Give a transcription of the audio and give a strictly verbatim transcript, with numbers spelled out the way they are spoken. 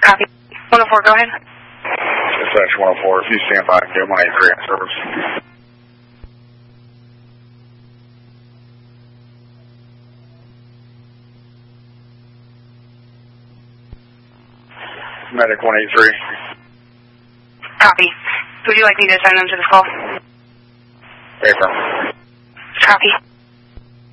Copy. one oh four, go ahead. Dispatch one oh four, if you stand by, get one eighty-three on service. Medic one eighty-three. Copy. Would you like me to send them to this call? Paper. Copy.